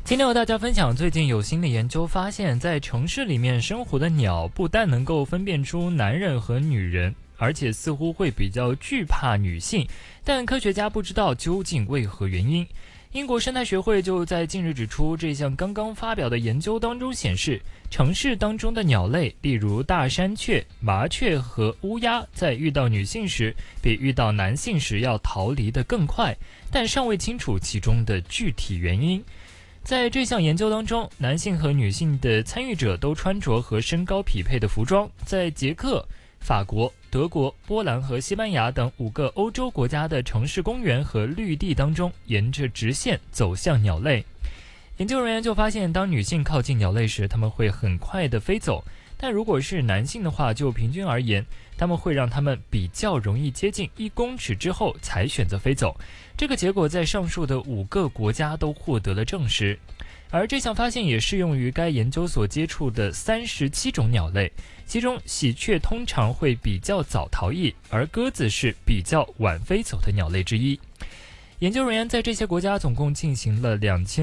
今天和大家分享，最近有新的研究发现，在城市里面生活的鸟不但能够分辨出男人和女人，而且似乎会比较惧怕女性，但科学家不知道究竟为何原因。英国生态学会就在近日指出，这项刚刚发表的研究当中显示，城市当中的鸟类，例如大山雀、麻雀和乌鸦，在遇到女性时，比遇到男性时要逃离得更快，但尚未清楚其中的具体原因。在这项研究当中，男性和女性的参与者都穿着和身高匹配的服装，在捷克、法国、德国、波兰和西班牙等5个欧洲国家的城市公园和绿地当中，沿着直线走向鸟类。研究人员就发现，当女性靠近鸟类时，它们会很快地飞走，但如果是男性的话，就平均而言，他们会让它们比较容易接近1公尺之后才选择飞走。这个结果在上述的5个国家都获得了证实，而这项发现也适用于该研究所接触的37种鸟类，其中喜鹊通常会比较早逃逸，而鸽子是比较晚飞走的鸟类之一。研究人员在这些国家总共进行了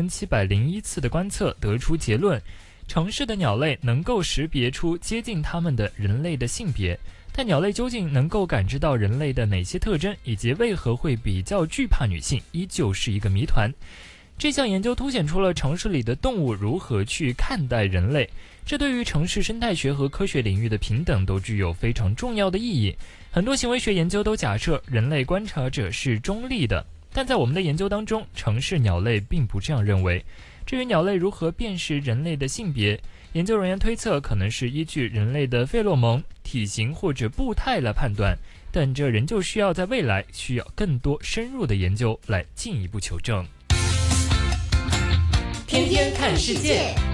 2701次的观测，得出结论，城市的鸟类能够识别出接近它们的人类的性别，但鸟类究竟能够感知到人类的哪些特征，以及为何会比较惧怕女性，依旧是一个谜团。这项研究凸显出了城市里的动物如何去看待人类，这对于城市生态学和科学领域的平等都具有非常重要的意义。很多行为学研究都假设人类观察者是中立的，但在我们的研究当中，城市鸟类并不这样认为。至于鸟类如何辨识人类的性别，研究人员推测可能是依据人类的费洛蒙、体型或者步态来判断，但这仍旧需要在未来需要更多深入的研究来进一步求证。 天天看世界。